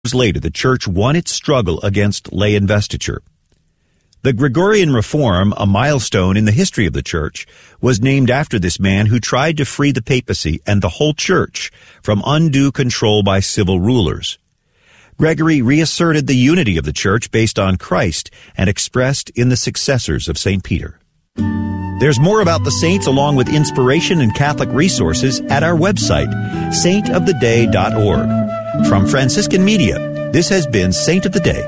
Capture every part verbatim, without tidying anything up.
later, the church won its struggle against lay investiture. The Gregorian Reform, a milestone in the history of the church, was named after this man who tried to free the papacy and the whole church from undue control by civil rulers. Gregory reasserted the unity of the church based on Christ and expressed in the successors of Saint Peter. There's more about the saints along with inspiration and Catholic resources at our website, saint of the day dot org. From Franciscan Media, this has been Saint of the Day.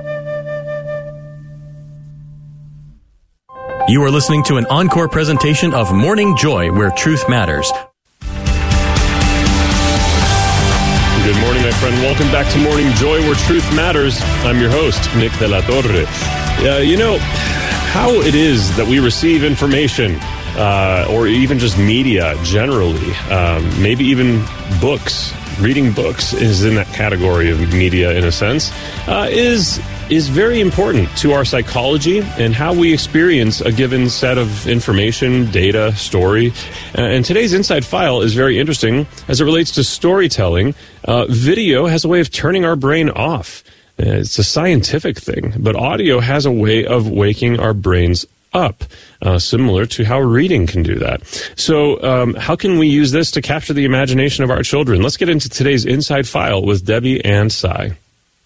You are listening to an encore presentation of Morning Joy, where truth matters. Good morning, my friend. Welcome back to Morning Joy, where truth matters. I'm your host, Nick de la Torre. Uh, you know, how it is that we receive information, uh, or even just media generally, um, maybe even books, reading books is in that category of media in a sense, uh, is is very important to our psychology and how we experience a given set of information, data, story. Uh, and today's Inside File is very interesting as it relates to storytelling. Uh, video has a way of turning our brain off. Uh, it's a scientific thing, but audio has a way of waking our brains up, uh, similar to how reading can do that. So um, how can we use this to capture the imagination of our children? Let's get into today's Inside File with Debbie and Cy.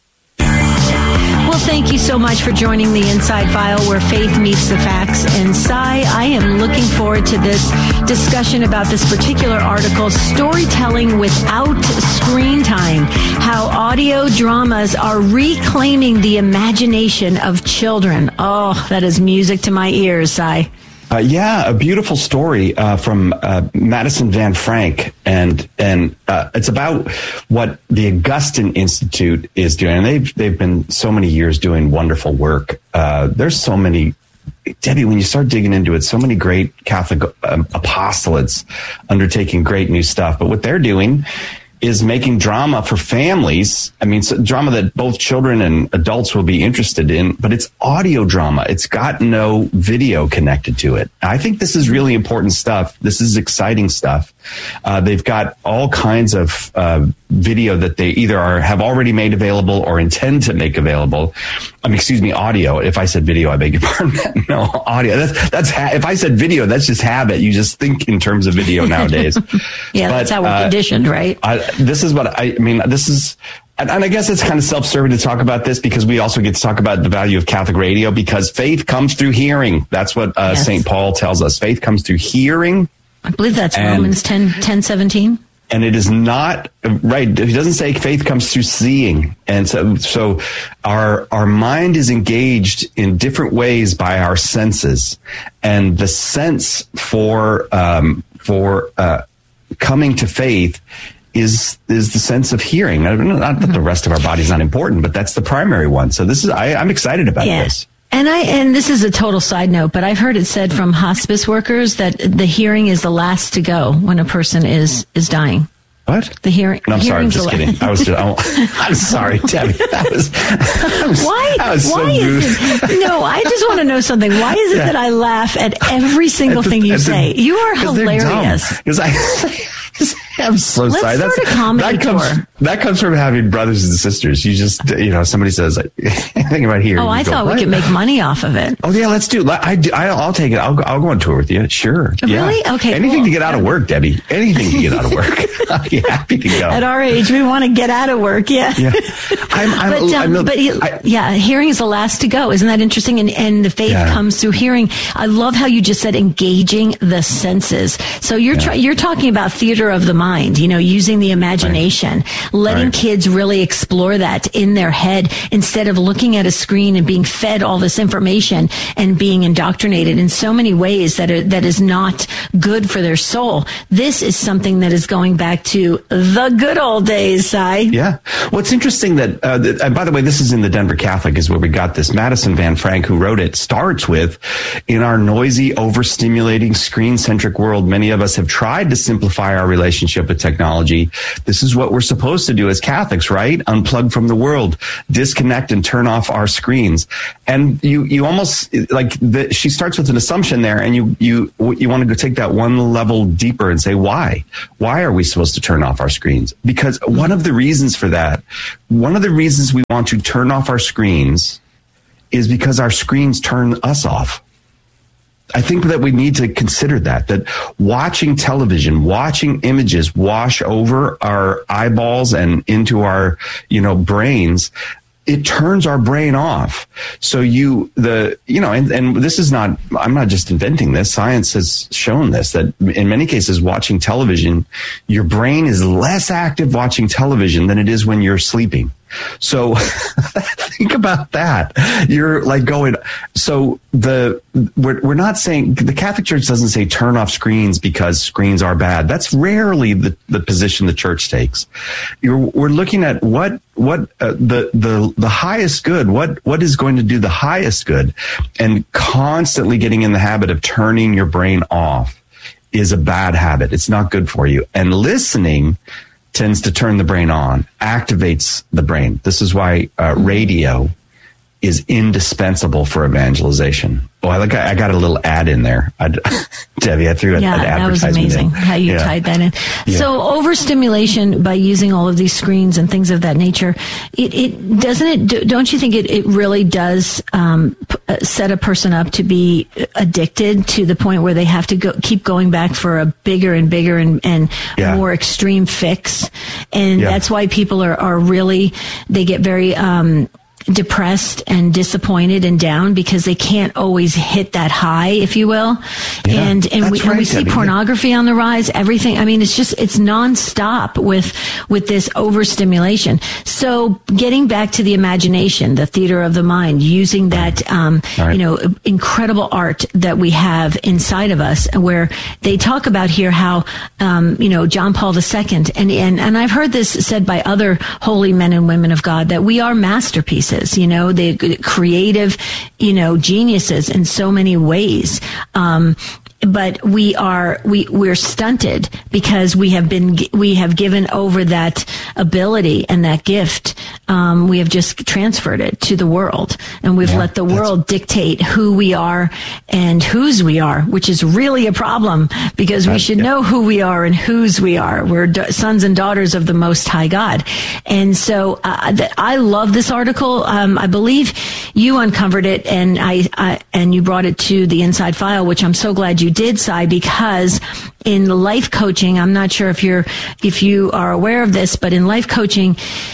Well, thank you so much for joining the Inside File, where faith meets the facts. And Cy, I am looking forward to this discussion about this particular article, Storytelling Without Screen Time, how audio dramas are reclaiming the imagination of children. Oh, that is music to my ears, Cy. Uh, yeah, a beautiful story uh, from uh, Madison Van Frank, and and uh, it's about what the Augustine Institute is doing. And they've they've been so many years doing wonderful work. Uh, there's so many, Debbie, when you start digging into it, so many great Catholic um, apostolates undertaking great new stuff. But what they're doing is making drama for families. I mean, so drama that both children and adults will be interested in, but it's audio drama. It's got no video connected to it. I think this is really important stuff. This is exciting stuff. Uh, they've got all kinds of uh, video that they either are have already made available or intend to make available. Um, excuse me, audio. If I said video, I beg your pardon. No, audio. That's that's ha- if I said video, that's just habit. You just think in terms of video nowadays. Yeah, but, that's how we're uh, conditioned, right? I, this is what I, I mean. This is. And I guess it's kind of self-serving to talk about this because we also get to talk about the value of Catholic radio, because faith comes through hearing. That's what uh, yes. Saint Paul tells us. Faith comes through hearing. I believe that's and, Romans ten, ten seventeen. And it is not right. He doesn't say faith comes through seeing. And so, so our, our mind is engaged in different ways by our senses, and the sense for, um, for, uh, coming to faith is is the sense of hearing. Not that the rest of our body is not important, but that's the primary one. So this is I, I'm excited about yeah. this. And I and this is a total side note, but I've heard it said from hospice workers that the hearing is the last to go when a person is is dying. What? The hearing. No, I'm sorry. I'm just la- kidding. I was just. I'm, I'm sorry, Debbie. That was. That was why? That was why so is it? No, I just want to know something. Why is it yeah. that I laugh at every single the, thing you say? The, you are hilarious. Because I. I'm so Let's sorry. That's That's, a comedy that comes, tour. That comes from having brothers and sisters. You just, you know, somebody says, anything about here. Oh, I go, thought what? we could make money off of it. Oh, yeah, let's do. I do I, I'll take it. I'll, I'll go on tour with you. Sure. Really? Yeah. Okay. Anything cool. to get out of work, Debbie. Anything to get out of work. I'll be happy to go. At our age, we want to get out of work. Yeah. Yeah. I'm, I'm, but um, I'm, but I, yeah, hearing is the last to go. Isn't that interesting? And, and the faith yeah. comes through hearing. I love how you just said engaging the senses. So you're yeah. try, you're talking about theater of the mind. You know, using the imagination, right. letting right. kids really explore that in their head instead of looking at a screen and being fed all this information and being indoctrinated in so many ways that are, that is not good for their soul. This is something that is going back to the good old days, Cy. Yeah. Well, it's interesting that, uh, that, and by the way, this is in the Denver Catholic is where we got this. Madison Van Frank, who wrote it, starts with, in our noisy, overstimulating, screen-centric world, many of us have tried to simplify our relationship with technology. This is what we're supposed supposed to do as Catholics, right? Unplug from the world, disconnect and turn off our screens. And you, you almost like the, she starts with an assumption there, and you, you, you want to go take that one level deeper and say, why? Why are we supposed to turn off our screens? Because one of the reasons for that, one of the reasons we want to turn off our screens is because our screens turn us off. I think that we need to consider that, that watching television, watching images wash over our eyeballs and into our, you know, brains, it turns our brain off. So you, the, you know, and, and this is not, I'm not just inventing this. Science has shown this, that in many cases, watching television, your brain is less active watching television than it is when you're sleeping. So think about that. You're like going, so the, we're, we're not saying, the Catholic Church doesn't say turn off screens because screens are bad. That's rarely the, the position the church takes. You're, we're looking at what, what, uh, the, the, the highest good, what, what is going to do the highest good, and constantly getting in the habit of turning your brain off is a bad habit. It's not good for you. And listening tends to turn the brain on, activates the brain. This is why uh, radio is indispensable for evangelization. Oh, I like. I got a little ad in there, I, Debbie. I threw an, yeah, an advertisement. That was amazing in. how you yeah. tied that in. Yeah. So overstimulation by using all of these screens and things of that nature, it, it doesn't it. Don't you think it, it really does um, p- set a person up to be addicted to the point where they have to go keep going back for a bigger and bigger and, and yeah. more extreme fix, and yeah. that's why people are are really they get very. Um, depressed and disappointed and down because they can't always hit that high, if you will. Yeah, and and we, right, and we see Debbie. pornography on the rise, everything. I mean, it's just, it's nonstop with, with this overstimulation. So getting back to the imagination, the theater of the mind, using that, um, right. you know, incredible art that we have inside of us, where they talk about here how, um, you know, John Paul the Second, and, and, and I've heard this said by other holy men and women of God, that we are masterpieces. You know, the creative, you know, geniuses in so many ways. Um, but we are, we, we're stunted because we have been, we have given over that ability and that gift. Um, we have just transferred it to the world, and we've yeah, let the world dictate who we are and whose we are, which is really a problem because we should yeah. know who we are and whose we are. We're da- sons and daughters of the Most High God. And so, uh, th- I love this article. Um, I believe you uncovered it, and I, I, and you brought it to the Inside File, which I'm so glad you did, Cy, because in life coaching, I'm not sure if you're, if you are aware of this, but in life coaching,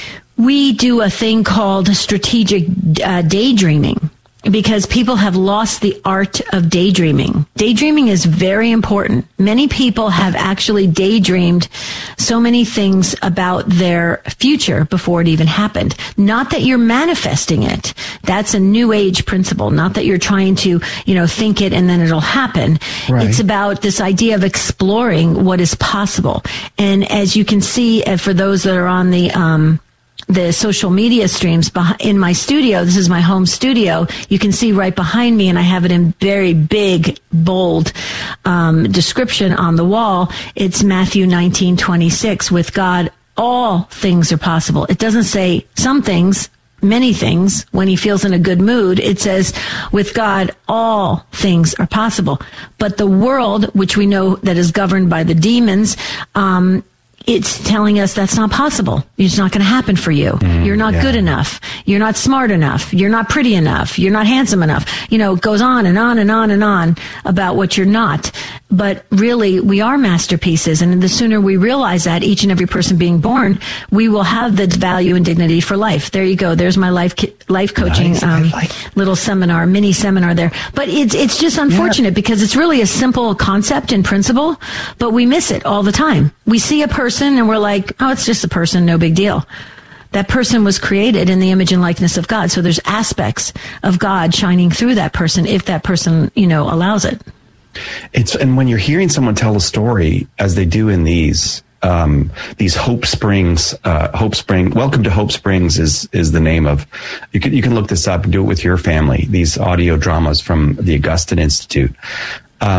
we do a thing called strategic uh, daydreaming, because people have lost the art of daydreaming. Daydreaming is very important. Many people have actually daydreamed so many things about their future before it even happened. Not that you're manifesting it. That's a new age principle. Not that you're trying to, you know, think it and then it'll happen. Right. It's about this idea of exploring what is possible. And as you can see, uh, for those that are on the, um, the social media streams in my studio. This is my home studio. You can see right behind me, and I have it in very big, bold um, description on the wall. It's Matthew nineteen twenty-six. With God, all things are possible. It doesn't say some things, many things. When he feels in a good mood, it says, with God, all things are possible. But the world, which we know that is governed by the demons, um, it's telling us that's not possible. It's not going to happen for you. Mm, You're not yeah. good enough. You're not smart enough. You're not pretty enough. You're not handsome enough. You know, it goes on and on and on and on about what you're not. But really, we are masterpieces. And the sooner we realize that, each and every person being born, we will have the value and dignity for life. There you go. There's my life life coaching nice. um, like little seminar, mini seminar there. But it's it's just unfortunate yeah. because it's really a simple concept and principle, but we miss it all the time. We see a person and we're like, oh, it's just a person, no big deal. That person was created in the image and likeness of God. So there's aspects of God shining through that person if that person, you know, allows it. It's, and when you're hearing someone tell a story, as they do in these, um, these Hope Springs, uh, Hope Spring, Welcome to Hope Springs is, is the name of, you can, you can look this up and do it with your family. These audio dramas from the Augustine Institute. Um,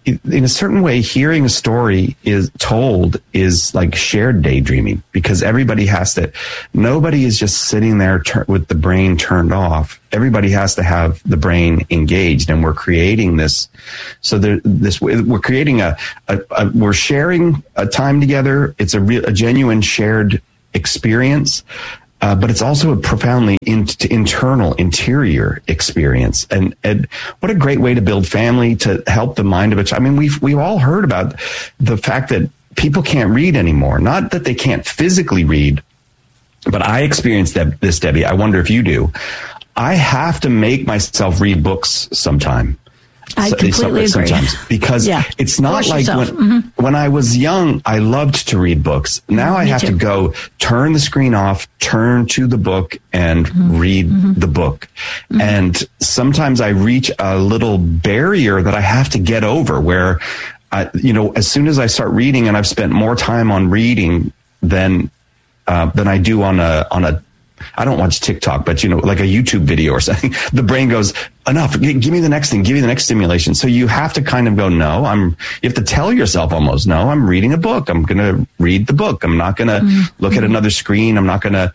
in a certain way, hearing a story is told is like shared daydreaming, because everybody has to, nobody is just sitting there tur- with the brain turned off. Everybody has to have the brain engaged, and we're creating this. So there, this, we're creating a, a, a, we're sharing a time together. It's a real, a genuine shared experience. Uh, but it's also a profoundly in, internal, interior experience. And, and what a great way to build family, to help the mind of a child. I mean, we've, we've all heard about the fact that people can't read anymore. Not that they can't physically read, but I experienced that, this, Debbie. I wonder if you do. I have to make myself read books sometime. I completely so, agree. Sometimes, because yeah. it's not Force like yourself. when, mm-hmm. when I was young, I loved to read books. Now I Me have too. to go turn the screen off, turn to the book, and mm-hmm. read mm-hmm. the book. Mm-hmm. And sometimes I reach a little barrier that I have to get over, where, I, you know, as soon as I start reading, and I've spent more time on reading than uh, than I do on a on a I don't watch TikTok, but, you know, like a YouTube video or something, the brain goes, enough, G- give me the next thing, give me the next stimulation. So you have to kind of go, no, I'm, you have to tell yourself almost, no, I'm reading a book. I'm going to read the book. I'm not going to mm-hmm. look at another screen. I'm not going to.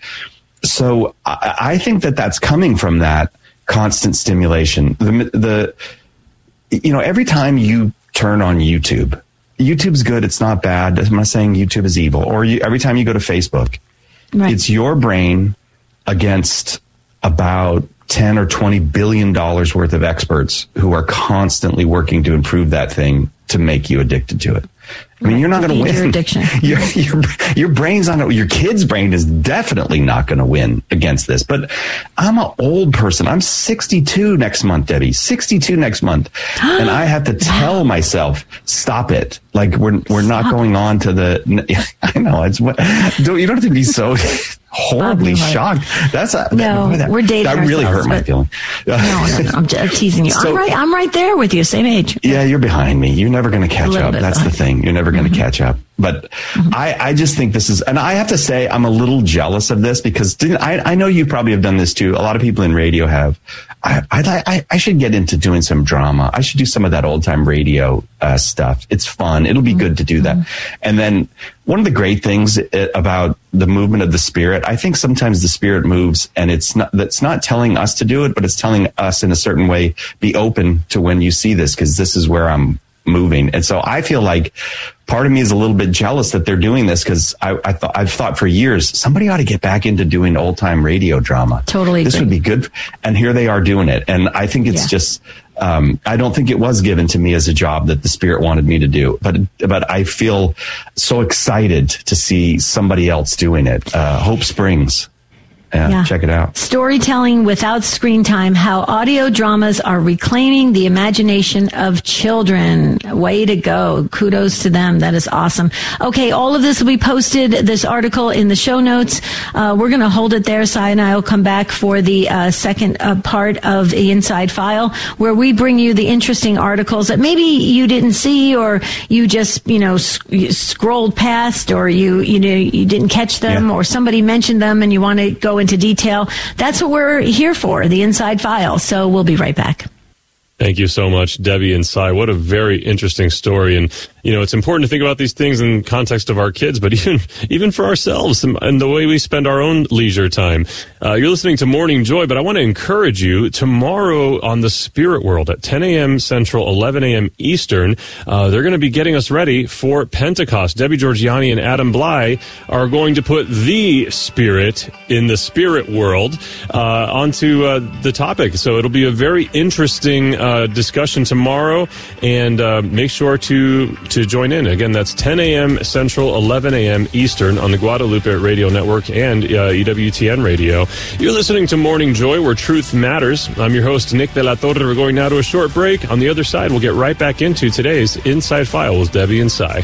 So I, I think that that's coming from that constant stimulation. The, the, you know, every time you turn on YouTube, YouTube's good. It's not bad. I'm not saying YouTube is evil. Or you, every time you go to Facebook, right. It's your brain against about ten or twenty billion dollars worth of experts who are constantly working to improve that thing to make you addicted to it. I mean, you're not going to win. Your addiction. your, your, your brain's not, your kid's brain is definitely not going to win against this. But I'm an old person. I'm sixty-two next month, Debbie. sixty-two next month. And I have to tell myself, stop it. Like, we're, we're not Stop. going on to the, I know, it's what, don't, you don't have to be so horribly shocked. That's a, no, that, we're dating That really ourselves, hurt my feeling. No, no, no, I'm just teasing you. So, I'm right. I'm right there with you, same age. Yeah, you're behind me. You're never going to catch up. That's behind. the thing. You're never going to Mm-hmm. catch up. But mm-hmm. I, I just think this is, and I have to say, I'm a little jealous of this, because didn't, I, I know you probably have done this too. A lot of people in radio have. I, I, I should get into doing some drama. I should do some of that old time radio uh, stuff. It's fun. It'll be mm-hmm. good to do that. Mm-hmm. And then one of the great things about the movement of the Spirit, I think sometimes the Spirit moves, and it's not, that's not telling us to do it, but it's telling us in a certain way, be open to when you see this, because this is where I'm moving. And so I feel like part of me is a little bit jealous that they're doing this, because I, I thought I've thought for years somebody ought to get back into doing old time radio drama. Totally, this agree. would be good. And here they are doing it. And I think it's yeah. just. Um, I don't think it was given to me as a job that the Spirit wanted me to do, but but I feel so excited to see somebody else doing it. Uh, Hope Springs. Yeah, yeah, check it out. Storytelling without screen time, how audio dramas are reclaiming the imagination of children. Way to go. Kudos to them. That is awesome. Okay, all of this will be posted, this article, in the show notes. Uh, we're going to hold it there. Cy and I will come back for the uh, second uh, part of the Inside File, where we bring you the interesting articles that maybe you didn't see, or you just, you know, sc- you scrolled past, or you, you know, you didn't catch them, yeah. or somebody mentioned them and you want to go into detail. That's what we're here for, the Inside File. So we'll be right back. Thank you so much, Debbie and Cy. What a very interesting story. And, you know, it's important to think about these things in context of our kids, but even even for ourselves and the way we spend our own leisure time. Uh, you're listening to Morning Joy, but I want to encourage you, tomorrow on the Spirit World at ten a.m. Central, eleven a.m. Eastern, uh, they're going to be getting us ready for Pentecost. Debbie Georgianni and Adam Bly are going to put the Spirit in the spirit world uh, onto uh, the topic. So it'll be a very interesting Uh, discussion tomorrow, and uh, make sure to to join in. Again, that's ten a.m. Central, eleven a.m. Eastern on the Guadalupe Radio Network and uh, E W T N Radio. You're listening to Morning Joy, where truth matters. I'm your host, Nick De La Torre. We're going now to a short break. On the other side, we'll get right back into today's Inside File with Debbie and Cy.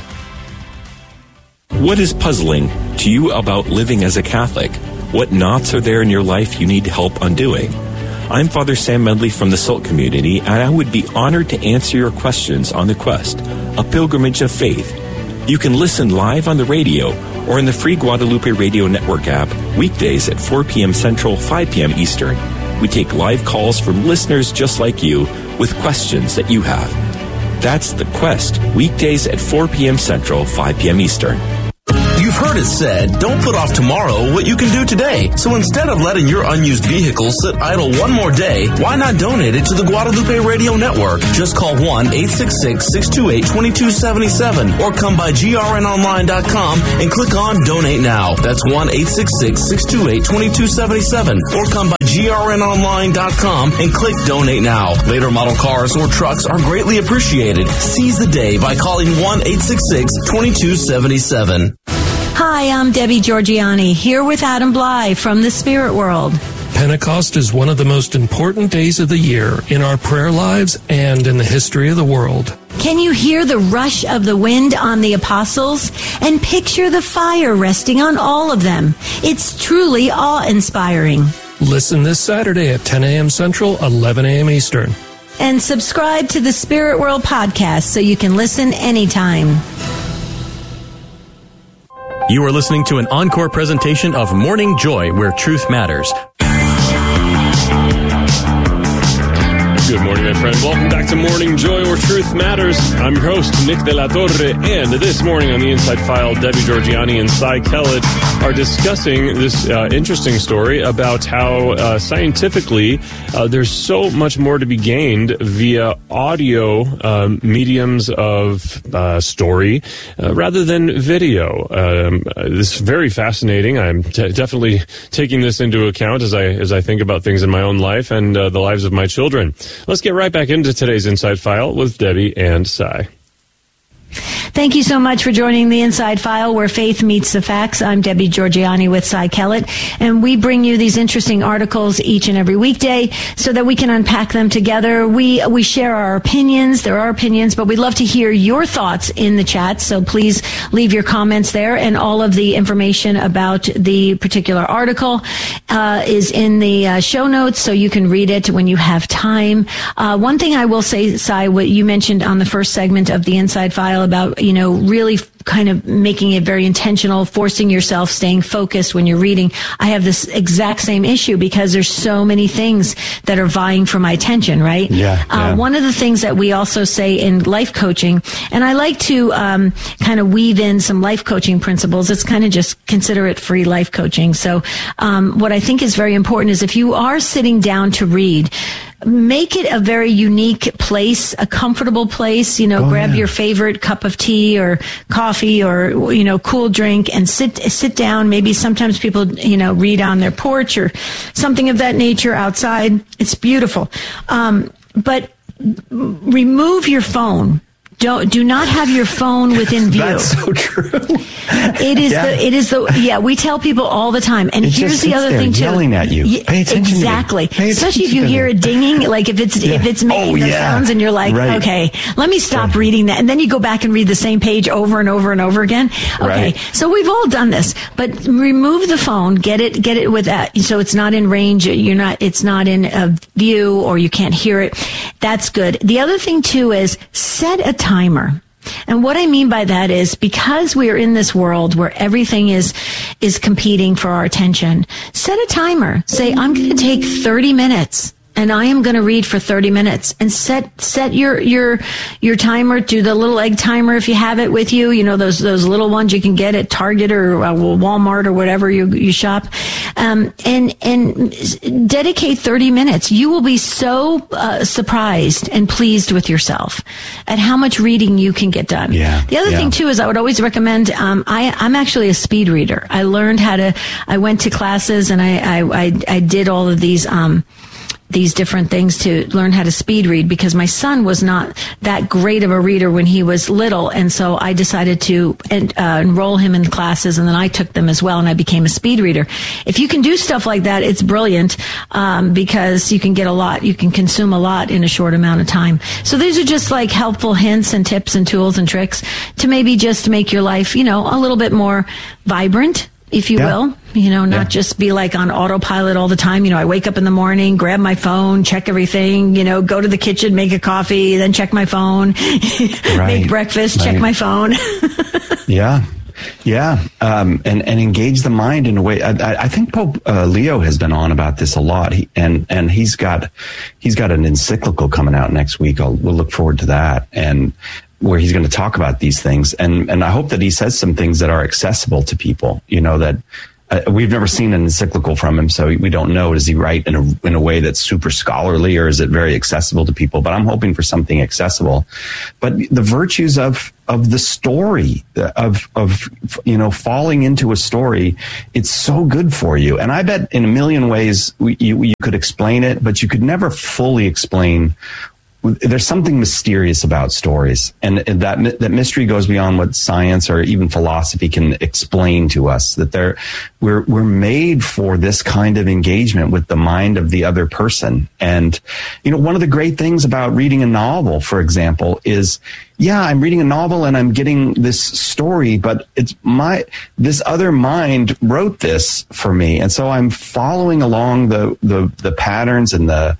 What is puzzling to you about living as a Catholic? What knots are there in your life you need help undoing? I'm Father Sam Medley from the Salt Community, and I would be honored to answer your questions on The Quest, a pilgrimage of faith. You can listen live on the radio or in the free Guadalupe Radio Network app weekdays at four p.m. Central, five p.m. Eastern. We take live calls from listeners just like you with questions that you have. That's The Quest, weekdays at four p.m. Central, five p.m. Eastern. You've heard it said, don't put off tomorrow what you can do today. So instead of letting your unused vehicle sit idle one more day, why not donate it to the Guadalupe Radio Network? Just call one eight six six, six two eight, two two seven seven or come by G R N online dot com and click on Donate Now. That's one eight six six, six two eight, two two seven seven or come by G R N online dot com and click Donate Now. Later model cars or trucks are greatly appreciated. Seize the day by calling one eight six six, two two seven seven. Hi, I'm Debbie Georgiani, here with Adam Bly from the Spirit World. Pentecost is one of the most important days of the year in our prayer lives and in the history of the world. Can you hear the rush of the wind on the apostles? And picture the fire resting on all of them. It's truly awe-inspiring. Listen this Saturday at ten a.m. Central, eleven a.m. Eastern. And subscribe to the Spirit World podcast so you can listen anytime. You are listening to an encore presentation of Morning Joy, where truth matters. Good morning, my friend. Welcome back to Morning Joy, where truth matters. I'm your host, Nick De La Torre, and this morning on the Inside File, Debbie Georgiani and Cy Kellett are discussing this uh, interesting story about how uh, scientifically uh, there's so much more to be gained via audio um, mediums of uh, story uh, rather than video. Um, this is very fascinating. I'm t- definitely taking this into account as I as I think about things in my own life and uh, the lives of my children. Let's get right back into today's Inside File with Debbie and Cy. Thank you so much for joining the Inside File, where faith meets the facts. I'm Debbie Georgiani with Cy Kellett, and we bring you these interesting articles each and every weekday so that we can unpack them together. We we share our opinions. There are opinions, but we'd love to hear your thoughts in the chat, so please leave your comments there, and all of the information about the particular article uh, is in the uh, show notes, so you can read it when you have time. Uh, one thing I will say, Cy, what you mentioned on the first segment of the Inside File about, you know, really kind of making it very intentional, forcing yourself, staying focused when you're reading. I have this exact same issue because there's so many things that are vying for my attention, right? Yeah. Uh, yeah. One of the things that we also say in life coaching, and I like to um, kind of weave in some life coaching principles. It's kind of just consider it free life coaching. So um, what I think is very important is if you are sitting down to read, make it a very unique place, a comfortable place. You know, oh, grab yeah. your favorite cup of tea or coffee or, you know, cool drink and sit sit down. Maybe sometimes people, you know, read on their porch or something of that nature outside. It's beautiful. Um, but remove your phone. Don't, do not have your phone within view. That's so true. It is yeah. the, it is the, yeah, we tell people all the time. And it here's just the sits other there thing too. Yelling at you. Yeah, Pay attention exactly. to me. Pay Especially if you attention hear to it dinging, like if it's, yeah. if it's making oh, the yeah. sounds and you're like, right. okay, let me stop right. reading that. And then you go back and read the same page over and over and over again. Okay. Right. So we've all done this, but remove the phone, get it, get it with that. So it's not in range. You're not, it's not in a view or you can't hear it. That's good. The other thing too is set a timer. And what I mean by that is because we are in this world where everything is is competing for our attention, set a timer. Say, I'm going to take thirty minutes. And I am going to read for thirty minutes and set, set your, your, your timer to the little egg timer if you have it with you. You know, those, those little ones you can get at Target or uh, Walmart or whatever you, you shop. Um, and, and dedicate thirty minutes. You will be so, uh, surprised and pleased with yourself at how much reading you can get done. Yeah. The other yeah. thing too is I would always recommend, um, I, I'm actually a speed reader. I learned how to, I went to classes and I, I, I, I did all of these, um, these different things to learn how to speed read because my son was not that great of a reader when he was little. And so I decided to uh, enroll him in classes and then I took them as well and I became a speed reader. If you can do stuff like that, it's brilliant um, because you can get a lot, you can consume a lot in a short amount of time. So these are just like helpful hints and tips and tools and tricks to maybe just make your life, you know, a little bit more vibrant, if you yeah. will, you know, not yeah. just be like on autopilot all the time. You know, I wake up in the morning, grab my phone, check everything, you know, go to the kitchen, make a coffee, then check my phone, right. make breakfast, right. check my phone. yeah. Yeah, um, and and engage the mind in a way. I, I think Pope uh, Leo has been on about this a lot, he, and and he's got he's got an encyclical coming out next week. I'll, we'll look forward to that, and where he's going to talk about these things, and and I hope that he says some things that are accessible to people. You know, that uh, we've never seen an encyclical from him, so we don't know. Does he write in a in a way that's super scholarly, or is it very accessible to people? But I'm hoping for something accessible. But the virtues of of the story, of of you know, falling into a story, it's so good for you. And I bet in a million ways we, you you could explain it, but you could never fully explain. There's something mysterious about stories, and that that mystery goes beyond what science or even philosophy can explain to us. That they're we're we're made for this kind of engagement with the mind of the other person. And you know, one of the great things about reading a novel, for example, is yeah, I'm reading a novel and I'm getting this story, but it's my this other mind wrote this for me, and so I'm following along the the the patterns and the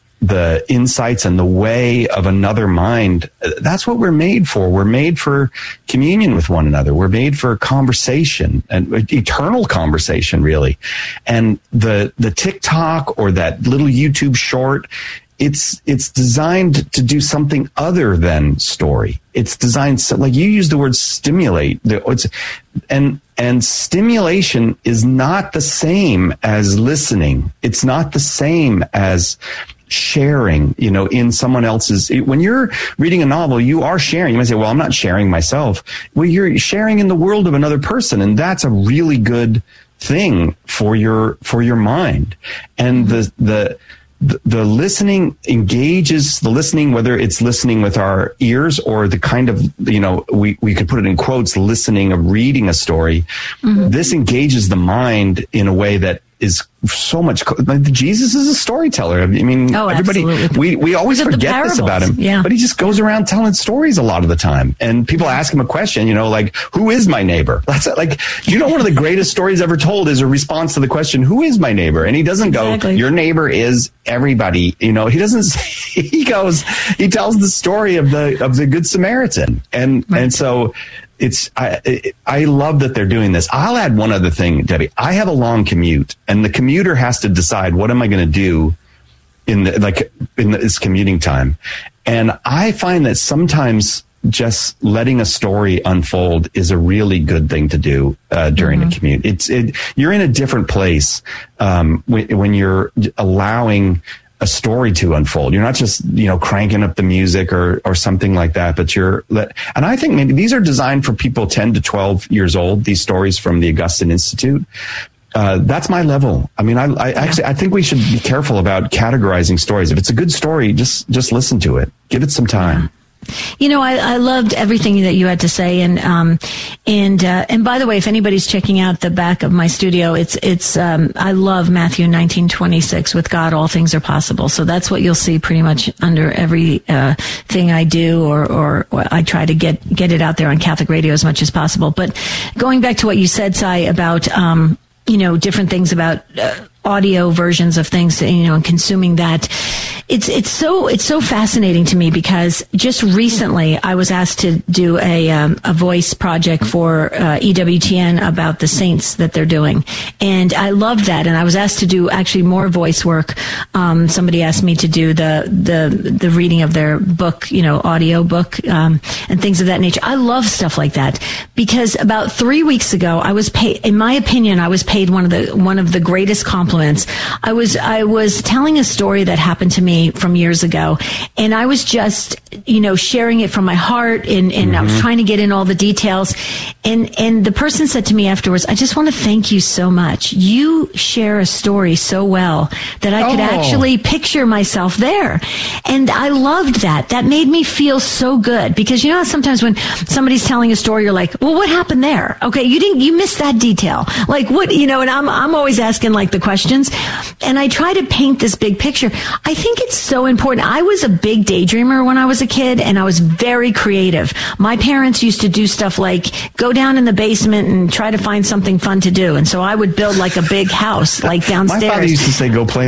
the insights and the way of another mind. That's what we're made for. We're made for communion with one another. We're made for conversation, and eternal conversation, really. And the the TikTok or that little YouTube short, it's it's designed to do something other than story. It's designed so, like you use the word stimulate. It's, and and stimulation is not the same as listening. It's not the same as sharing, you know, in someone else's. When you're reading a novel, you are sharing. You might say, well, I'm not sharing myself. Well, you're sharing in the world of another person, and that's a really good thing for your for your mind. And the the the, the listening engages the listening, whether it's listening with our ears or the kind of, you know, we, we could put it in quotes, listening of reading a story. Mm-hmm. This engages the mind in a way that is so much. Like, Jesus is a storyteller. I mean, oh, everybody, absolutely. we, we always forget this about him, yeah. But he just goes around telling stories a lot of the time. And people ask him a question, you know, like, who is my neighbor? That's like, you know, one of the greatest stories ever told is a response to the question, who is my neighbor? And he doesn't exactly. go, your neighbor is everybody. You know, he doesn't say, he goes, he tells the story of the, of the Good Samaritan. And, right. and so, It's I I love that they're doing this. I'll add one other thing, Debbie. I have a long commute, and the commuter has to decide what am I going to do in the, like in this commuting time. And I find that sometimes just letting a story unfold is a really good thing to do uh, during mm-hmm. a commute. It's it you're in a different place um, when, when you're allowing a story to unfold. You're not just, you know, cranking up the music or, or something like that, but you're, and I think maybe these are designed for people ten to twelve years old, these stories from the Augustine Institute. Uh, that's my level. I mean, I, I yeah. actually, I think we should be careful about categorizing stories. If it's a good story, just, just listen to it. Give it some time. Yeah. You know, I, I loved everything that you had to say, and um, and uh, and by the way, if anybody's checking out the back of my studio, it's it's um, I love Matthew nineteen twenty-six. With God, all things are possible. So that's what you'll see pretty much under every uh, thing I do, or, or or I try to get get it out there on Catholic radio as much as possible. But going back to what you said, Cy, about um, you know, different things about uh, audio versions of things, you know, and consuming that. It's it's so it's so fascinating to me because just recently I was asked to do a um, a voice project for uh, E W T N about the saints that they're doing, and I loved that. And I was asked to do actually more voice work. Um, somebody asked me to do the the the reading of their book, you know, audio book, um, and things of that nature. I love stuff like that because about three weeks ago I was paid. In my opinion, I was paid one of the one of the greatest compliments. I was I was telling a story that happened to me from years ago, and I was just, you know, sharing it from my heart, and, and mm-hmm. I was trying to get in all the details, and and the person said to me afterwards, I just want to thank you so much. You share a story so well that I could oh. actually picture myself there, and I loved that. That made me feel so good, because you know how sometimes when somebody's telling a story, you're like, well, what happened there? Okay, you didn't, you missed that detail. Like what, you know, and I'm I'm always asking like the questions, and I try to paint this big picture. I think it's so important. I was a big daydreamer when I was a kid, and I was very creative. My parents used to do stuff like go down in the basement and try to find something fun to do. And so I would build like a big house, like downstairs. My father used to say, go play in the road.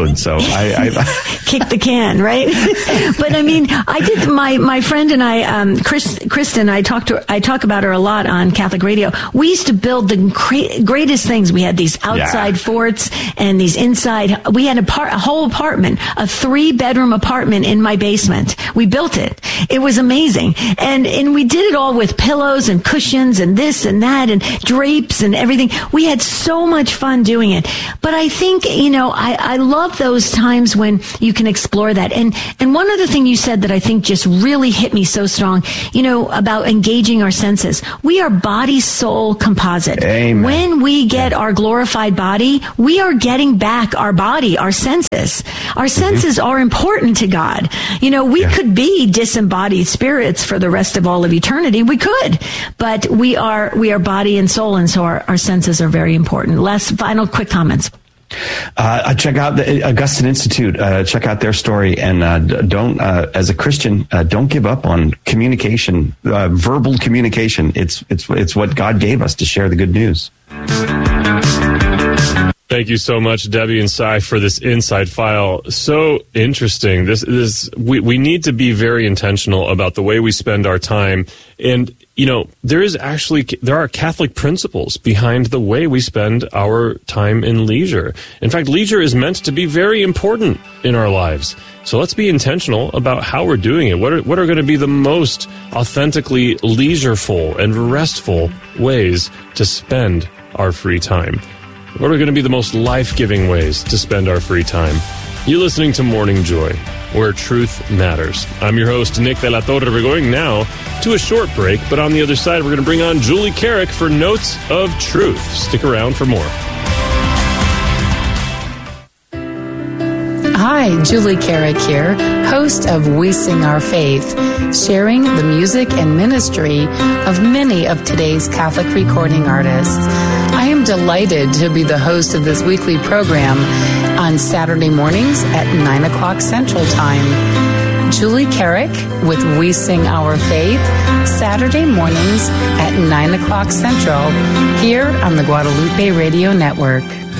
road. So I, I kick the can, right? But I mean, I did my my friend and I, um, Chris, Kristen. I talked to I talk about her a lot on Catholic radio. We used to build the cra- greatest things. We had these outside yeah. forts and these inside. We had a, par- a whole apartment, a three bedroom apartment in my basement. We built it. It was amazing, and and we did it all with pillows and cushions and this and that and drapes and everything. We had so much fun doing it. But I think, you know, I, I love those times when you can explore that. And and one other thing you said that I think just really hit me so strong, you know, about engaging our senses. We are body soul composite. Amen. When we get yeah. our glorified body, we are getting back our body, our senses. Our senses mm-hmm. are important to God. You know, we yeah. could be disembodied spirits for the rest of all of eternity. We could, but we are we are body and soul, and so our, our senses are very important. Last final quick comments. Uh, check out the Augustine Institute. Uh, check out their story, and uh, don't, uh, as a Christian, uh, don't give up on communication, uh, verbal communication. It's it's it's what God gave us to share the good news. Thank you so much, Debbie and Cy, for this inside file. So interesting. This is we, we need to be very intentional about the way we spend our time. And, you know, there is actually, there are Catholic principles behind the way we spend our time in leisure. In fact, leisure is meant to be very important in our lives. So let's be intentional about how we're doing it. What are, what are going to be the most authentically leisureful and restful ways to spend our free time? What are going to be the most life-giving ways to spend our free time? You're listening to Morning Joy, where truth matters. I'm your host, Nick De La Torre. We're going now to a short break, but on the other side, we're going to bring on Julie Carrick for Notes of Truth. Stick around for more. Hi, Julie Carrick here, host of We Sing Our Faith, sharing the music and ministry of many of today's Catholic recording artists. I am delighted to be the host of this weekly program on Saturday mornings at nine o'clock Central Time. Julie Carrick with We Sing Our Faith, Saturday mornings at nine o'clock Central, here on the Guadalupe Radio Network.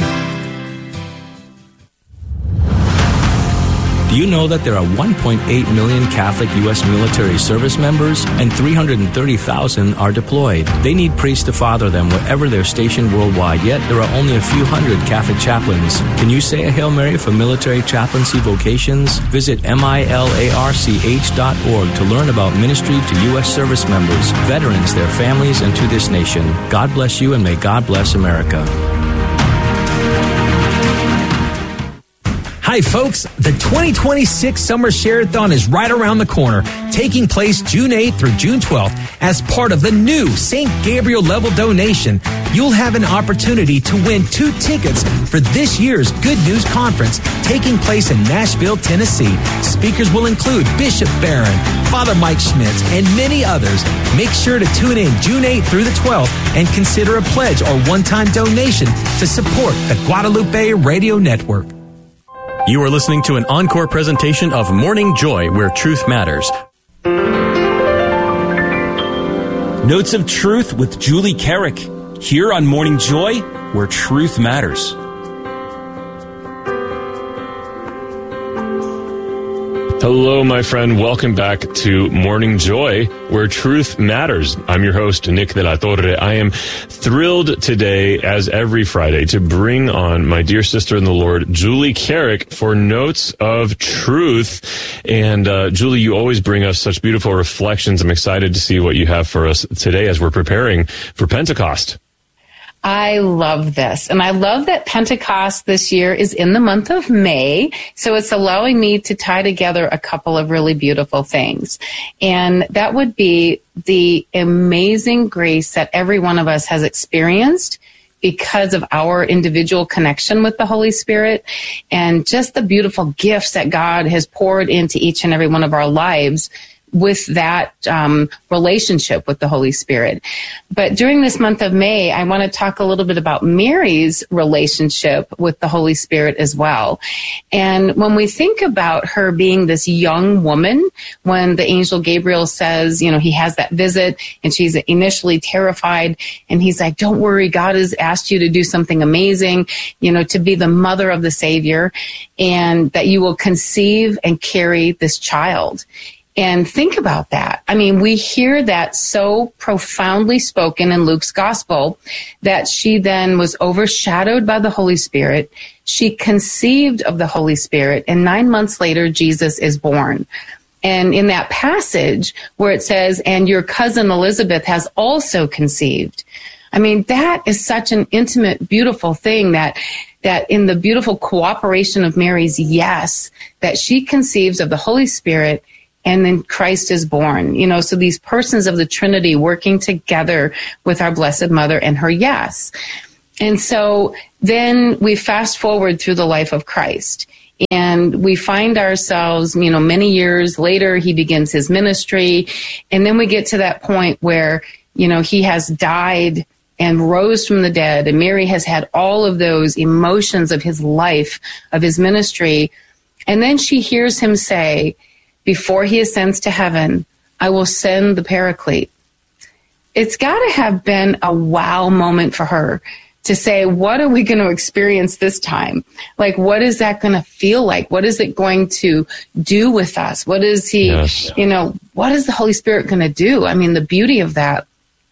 Do you know that there are one point eight million Catholic U S military service members and three hundred thirty thousand are deployed? They need priests to father them wherever they're stationed worldwide, yet there are only a few hundred Catholic chaplains. Can you say a Hail Mary for military chaplaincy vocations? Visit milarch dot org to learn about ministry to U S service members, veterans, their families, and to this nation. God bless you, and may God bless America. Hi, folks. The twenty twenty-six Summer Share-a-thon is right around the corner, taking place June eighth through June twelfth. As part of the new Saint Gabriel level donation, you'll have an opportunity to win two tickets for this year's Good News Conference taking place in Nashville, Tennessee. Speakers will include Bishop Barron, Father Mike Schmitz, and many others. Make sure to tune in June eighth through the twelfth and consider a pledge or one-time donation to support the Guadalupe Radio Network. You are listening to an encore presentation of Morning Joy, where truth matters. Notes of Truth with Julie Carrick, here on Morning Joy, where truth matters. Hello, my friend. Welcome back to Morning Joy, where truth matters. I'm your host, Nick De La Torre. I am thrilled today, as every Friday, to bring on my dear sister in the Lord, Julie Carrick, for Notes of Truth. And uh, Julie, you always bring us such beautiful reflections. I'm excited to see what you have for us today as we're preparing for Pentecost. I love this. And I love that Pentecost this year is in the month of May. So it's allowing me to tie together a couple of really beautiful things. And that would be the amazing grace that every one of us has experienced because of our individual connection with the Holy Spirit, and just the beautiful gifts that God has poured into each and every one of our lives with that um, relationship with the Holy Spirit. But during this month of May, I want to talk a little bit about Mary's relationship with the Holy Spirit as well. And when we think about her being this young woman, when the angel Gabriel says, you know, he has that visit and she's initially terrified, and he's like, don't worry, God has asked you to do something amazing, you know, to be the mother of the Savior, and that you will conceive and carry this child. And think about that. I mean, we hear that so profoundly spoken in Luke's gospel that she then was overshadowed by the Holy Spirit. She conceived of the Holy Spirit, and nine months later, Jesus is born. And in that passage where it says, and your cousin Elizabeth has also conceived. I mean, that is such an intimate, beautiful thing that that in the beautiful cooperation of Mary's yes, that she conceives of the Holy Spirit, and then Christ is born. You know, so these persons of the Trinity working together with our Blessed Mother and her yes. And so then we fast forward through the life of Christ, and we find ourselves, you know, many years later, he begins his ministry. And then we get to that point where, you know, he has died and rose from the dead. And Mary has had all of those emotions of his life, of his ministry. And then she hears him say, before he ascends to heaven, I will send the Paraclete. It's got to have been a wow moment for her to say, what are we going to experience this time? Like, what is that going to feel like? What is it going to do with us? What is he, yes. you know, what is the Holy Spirit going to do? I mean, the beauty of that.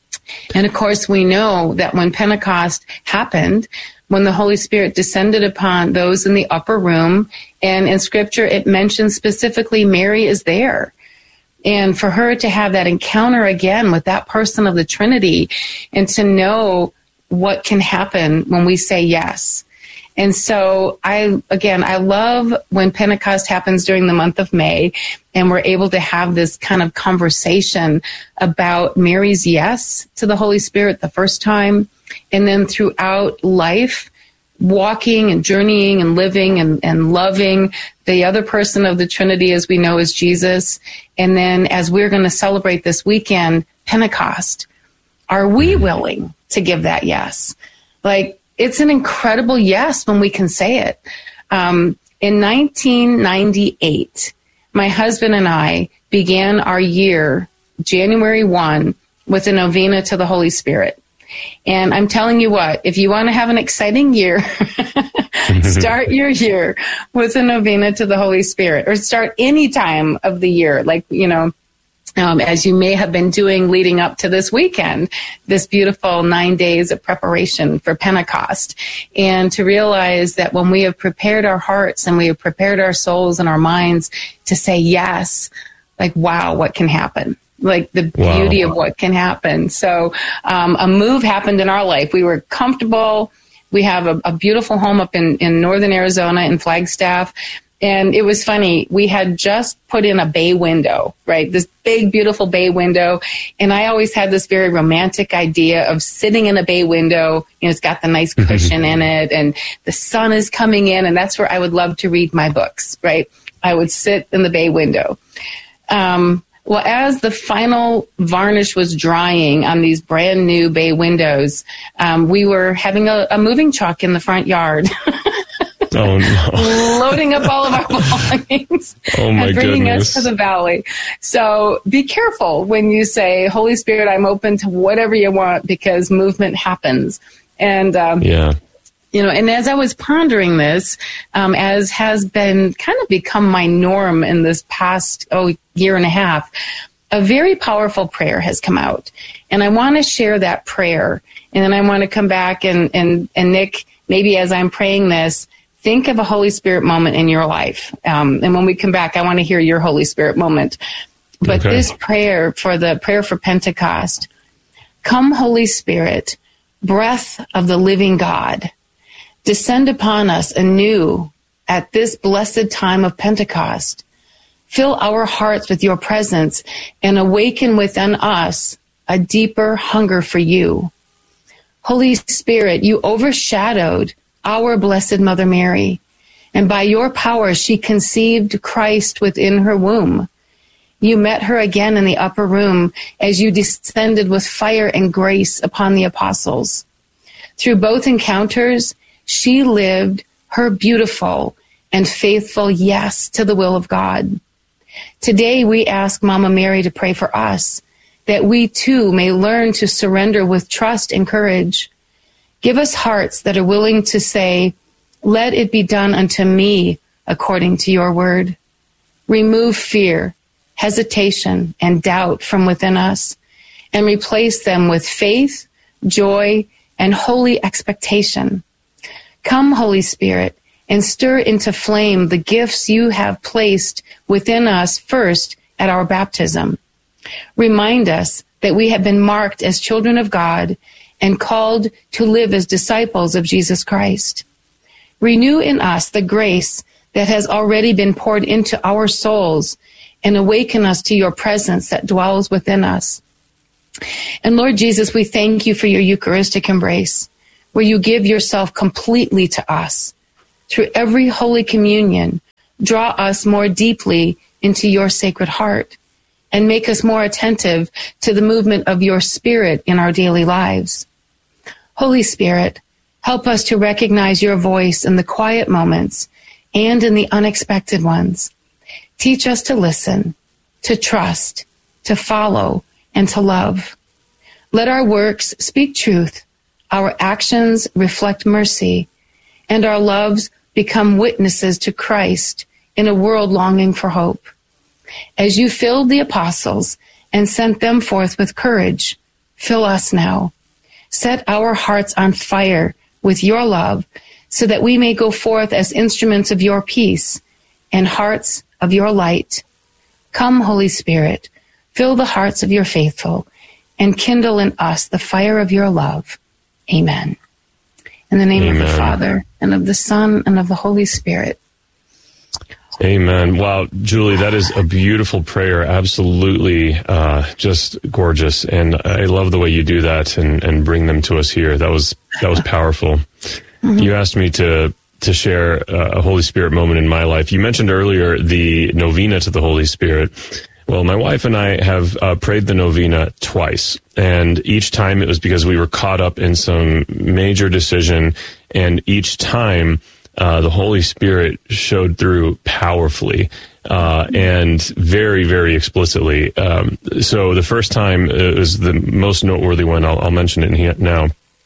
And of course, we know that when Pentecost happened, when the Holy Spirit descended upon those in the upper room, and in Scripture, it mentions specifically Mary is there. And for her to have that encounter again with that person of the Trinity, and to know what can happen when we say yes. And so I, again, I love when Pentecost happens during the month of May, and we're able to have this kind of conversation about Mary's yes to the Holy Spirit the first time, and then throughout life, walking and journeying and living and, and loving the other person of the Trinity, as we know, is Jesus. And then as we're going to celebrate this weekend, Pentecost, are we willing to give that yes? Like, it's an incredible yes when we can say it. Um, in nineteen ninety-eight, my husband and I began our year, January first, with a novena to the Holy Spirit. And I'm telling you what, if you want to have an exciting year, start your year with a novena to the Holy Spirit, or start any time of the year, like, you know, Um, as you may have been doing leading up to this weekend, this beautiful nine days of preparation for Pentecost. And to realize that when we have prepared our hearts and we have prepared our souls and our minds to say yes, like, wow, what can happen? Like the beauty wow. of what can happen. So um, a move happened in our life. We were comfortable. We have a, a beautiful home up in, in northern Arizona in Flagstaff. And it was funny. We had just put in a bay window, right? This big, beautiful bay window. And I always had this very romantic idea of sitting in a bay window. You know, it's got the nice cushion in it, and the sun is coming in. And that's where I would love to read my books, right? I would sit in the bay window. Um, well, as the final varnish was drying on these brand new bay windows, um, we were having a, a moving truck in the front yard. Oh, no. Loading up all of our belongings oh, my and bringing goodness. us to the valley. So be careful when you say, Holy Spirit, I'm open to whatever you want, because movement happens. And, um, yeah. you know, and as I was pondering this, um, as has been kind of become my norm in this past, oh, year and a half, a very powerful prayer has come out. And I want to share that prayer. And then I want to come back and, and, and Nick, maybe as I'm praying this, think of a Holy Spirit moment in your life. Um, and when we come back, I want to hear your Holy Spirit moment. But okay. This prayer for the prayer for Pentecost, come, Holy Spirit, breath of the living God, descend upon us anew at this blessed time of Pentecost. Fill our hearts with your presence and awaken within us a deeper hunger for you. Holy Spirit, you overshadowed our Blessed Mother Mary, and by your power she conceived Christ within her womb. You met her again in the upper room as you descended with fire and grace upon the apostles. Through both encounters, she lived her beautiful and faithful yes to the will of God. Today, we ask Mama Mary to pray for us, that we too may learn to surrender with trust and courage. Give us hearts that are willing to say, let it be done unto me according to your word. Remove fear, hesitation, and doubt from within us, and replace them with faith, joy, and holy expectation. Come, Holy Spirit, and stir into flame the gifts you have placed within us first at our baptism. Remind us that we have been marked as children of God and called to live as disciples of Jesus Christ. Renew in us the grace that has already been poured into our souls and awaken us to your presence that dwells within us. And Lord Jesus, we thank you for your Eucharistic embrace, where you give yourself completely to us. Through every Holy Communion, draw us more deeply into your Sacred Heart and make us more attentive to the movement of your Spirit in our daily lives. Holy Spirit, help us to recognize your voice in the quiet moments and in the unexpected ones. Teach us to listen, to trust, to follow, and to love. Let our works speak truth, our actions reflect mercy, and our loves become witnesses to Christ in a world longing for hope. As you filled the apostles and sent them forth with courage, fill us now. Set our hearts on fire with your love so that we may go forth as instruments of your peace and hearts of your light. Come, Holy Spirit, fill the hearts of your faithful and kindle in us the fire of your love. Amen. In the name Amen. Of the Father, and of the Son, and of the Holy Spirit. Amen. Wow, Julie, that is a beautiful prayer. Absolutely uh, just gorgeous. And I love the way you do that and, and bring them to us here. That was that was powerful. Mm-hmm. You asked me to to share a Holy Spirit moment in my life. You mentioned earlier the novena to the Holy Spirit. Well, my wife and I have uh, prayed the novena twice, and each time it was because we were caught up in some major decision, and each time uh, the Holy Spirit showed through powerfully uh, and very, very explicitly. Um, so the first time it was the most noteworthy one. I'll, I'll mention it in here now.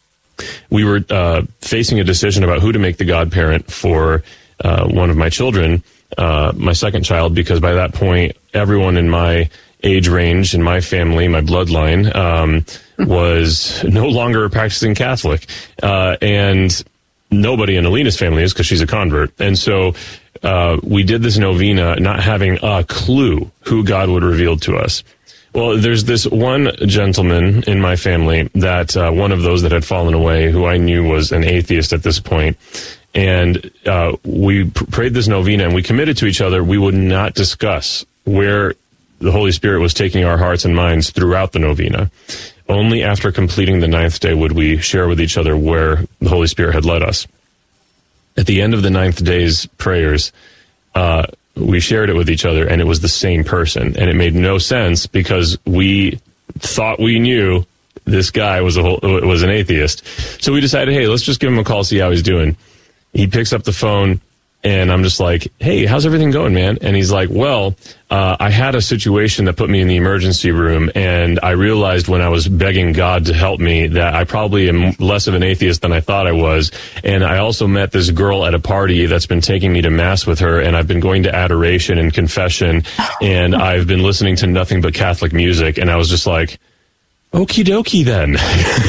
We were uh, facing a decision about who to make the godparent for uh, one of my children, uh, my second child, because by that point, everyone in my age range, in my family, my bloodline, um, was no longer a practicing Catholic. Uh, and nobody in Alina's family is, because she's a convert. And so uh, we did this novena not having a clue who God would reveal to us. Well, there's this one gentleman in my family that uh, one of those that had fallen away, who I knew was an atheist at this point. And uh, we pr- prayed this novena, and we committed to each other we would not discuss where the Holy Spirit was taking our hearts and minds throughout the novena. Only after completing the ninth day would we share with each other where the Holy Spirit had led us. At the end of the ninth day's prayers, uh, we shared it with each other, and it was the same person. And it made no sense because we thought we knew this guy was a whole, was an atheist. So we decided, hey, let's just give him a call, see how he's doing. He picks up the phone, and I'm just like, hey, how's everything going, man? And he's like, well, uh, I had a situation that put me in the emergency room, and I realized when I was begging God to help me that I probably am less of an atheist than I thought I was. And I also met this girl at a party that's been taking me to Mass with her, and I've been going to adoration and confession, and I've been listening to nothing but Catholic music. And I was just like, okie dokie then.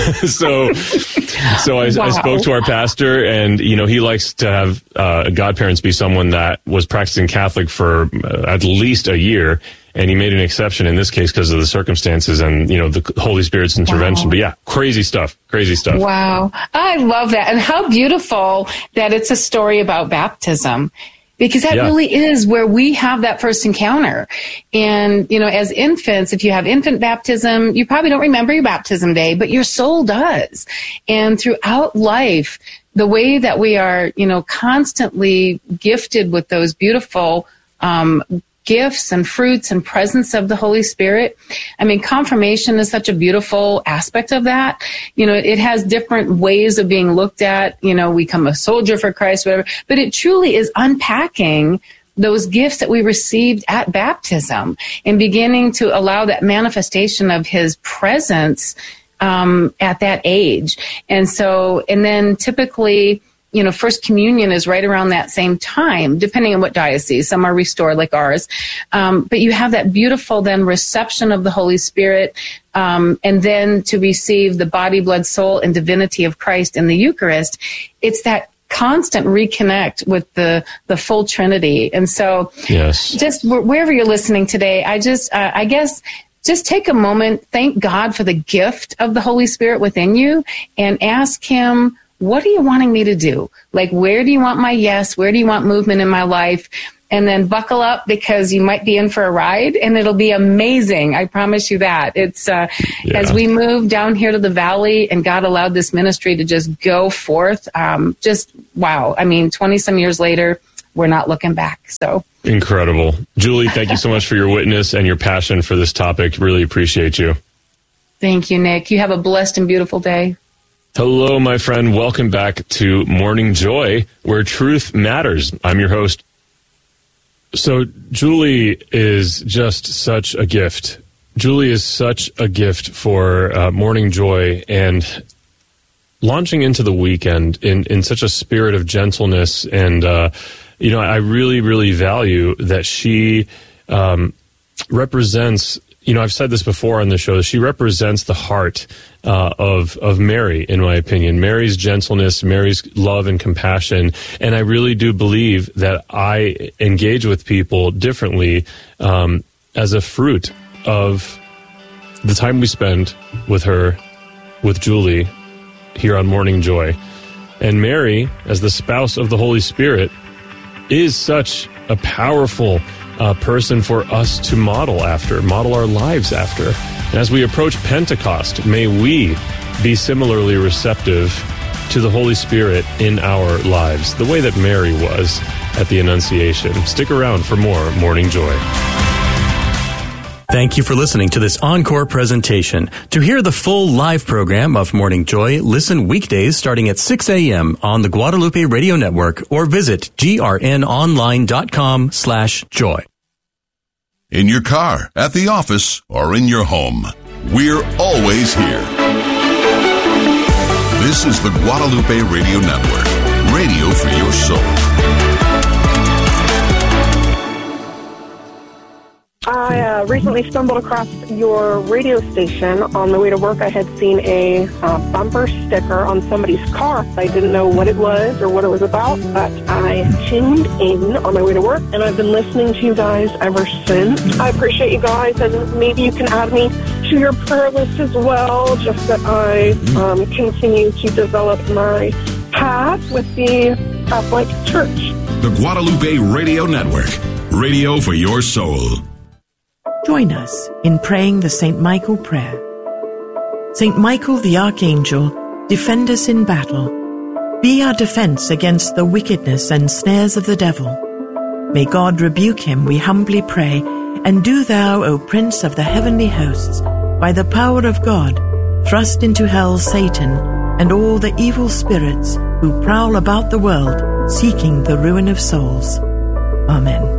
so so I, wow. I spoke to our pastor, and, you know, he likes to have uh, godparents be someone that was practicing Catholic for uh, at least a year, and he made an exception in this case because of the circumstances and, you know, the Holy Spirit's intervention. Wow. But yeah, crazy stuff, crazy stuff. Wow. I love that. And how beautiful that it's a story about baptism. Because that yeah. really is where we have that first encounter. And, you know, as infants, if you have infant baptism, you probably don't remember your baptism day, but your soul does. And throughout life, the way that we are, you know, constantly gifted with those beautiful um gifts and fruits and presence of the Holy Spirit. I mean, confirmation is such a beautiful aspect of that. You know, it has different ways of being looked at. You know, we become a soldier for Christ, whatever. But it truly is unpacking those gifts that we received at baptism and beginning to allow that manifestation of his presence um, at that age. And so, and then typically, you know, First Communion is right around that same time, depending on what diocese. Some are restored like ours. Um, but you have that beautiful then reception of the Holy Spirit, um, and then to receive the body, blood, soul, and divinity of Christ in the Eucharist. It's that constant reconnect with the, the full Trinity. And so yes. just wherever you're listening today, I just, uh, I guess, just take a moment, thank God for the gift of the Holy Spirit within you, and ask him, what are you wanting me to do? Like, where do you want my yes? Where do you want movement in my life? And then buckle up, because you might be in for a ride, and it'll be amazing. I promise you that. It's uh, yeah. As we move down here to the valley, and God allowed this ministry to just go forth. Um, just wow. I mean, twenty some years later, we're not looking back. So incredible, Julie. Thank you so much for your witness and your passion for this topic. Really appreciate you. Thank you, Nick. You have a blessed and beautiful day. Hello, my friend. Welcome back to Morning Joy, where truth matters. I'm your host. So Julie is just such a gift. Julie is such a gift for uh, Morning Joy, and launching into the weekend in, in such a spirit of gentleness. And, uh, you know, I really, really value that she um, represents, you know, I've said this before on the show, she represents the heart uh, of of Mary, in my opinion. Mary's gentleness, Mary's love and compassion. And I really do believe that I engage with people differently um, as a fruit of the time we spend with her, with Julie, here on Morning Joy. And Mary, as the spouse of the Holy Spirit, is such a powerful uh, person for us to model after, model our lives after. And as we approach Pentecost, may we be similarly receptive to the Holy Spirit in our lives, the way that Mary was at the Annunciation. Stick around for more Morning Joy. Thank you for listening to this encore presentation. To hear the full live program of Morning Joy, listen weekdays starting at six a.m. on the Guadalupe Radio Network, or visit grnonline.com slash joy. In your car, at the office, or in your home, we're always here. This is the Guadalupe Radio Network, radio for your soul. I uh, recently stumbled across your radio station on my way to work. I had seen a uh, bumper sticker on somebody's car. I didn't know what it was or what it was about, but I tuned in on my way to work, and I've been listening to you guys ever since. I appreciate you guys, and maybe you can add me to your prayer list as well, just that I um, continue to develop my path with the Catholic Church. The Guadalupe Radio Network, radio for your soul. Join us in praying the Saint Michael prayer. Saint Michael the Archangel, defend us in battle. Be our defense against the wickedness and snares of the devil. May God rebuke him, we humbly pray, and do thou, O Prince of the heavenly hosts, by the power of God, thrust into hell Satan and all the evil spirits who prowl about the world, seeking the ruin of souls. Amen.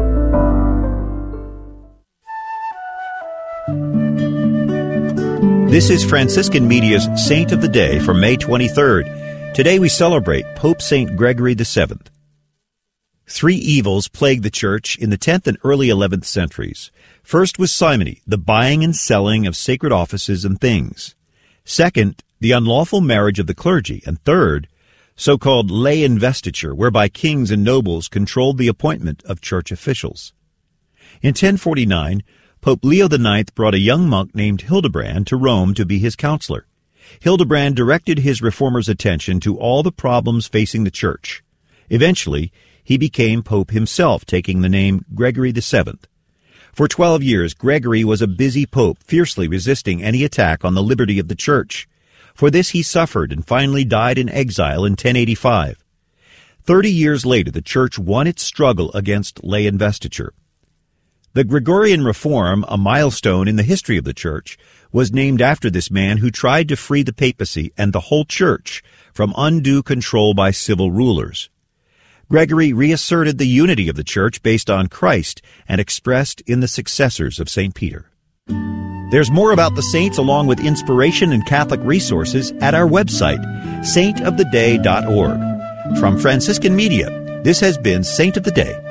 This is Franciscan Media's Saint of the Day for May twenty-third. Today we celebrate Pope Saint Gregory the seventh. Three evils plagued the Church in the tenth and early eleventh centuries. First was simony, the buying and selling of sacred offices and things. Second, the unlawful marriage of the clergy. And third, so-called lay investiture, whereby kings and nobles controlled the appointment of church officials. In ten forty-nine, Pope Leo the ninth brought a young monk named Hildebrand to Rome to be his counselor. Hildebrand directed his reformer's attention to all the problems facing the Church. Eventually, he became Pope himself, taking the name Gregory the seventh. For twelve years, Gregory was a busy pope, fiercely resisting any attack on the liberty of the Church. For this he suffered and finally died in exile in ten eighty-five. Thirty years later, the Church won its struggle against lay investiture. The Gregorian Reform, a milestone in the history of the Church, was named after this man who tried to free the papacy and the whole Church from undue control by civil rulers. Gregory reasserted the unity of the Church based on Christ and expressed in the successors of Saint Peter. There's more about the saints along with inspiration and Catholic resources at our website, saint of the day dot org. From Franciscan Media, this has been Saint of the Day.